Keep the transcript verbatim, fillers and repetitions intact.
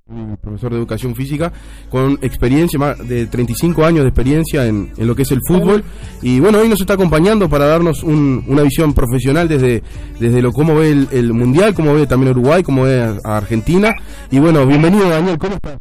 profesor de educación física, con experiencia, más de treinta y cinco años de experiencia en, en lo que es el fútbol, y bueno, hoy nos está acompañando para darnos un, una visión profesional desde, desde lo cómo ve el, el mundial, cómo ve también Uruguay, cómo ve a, a Argentina, y bueno, bienvenido Daniel, ¿cómo estás?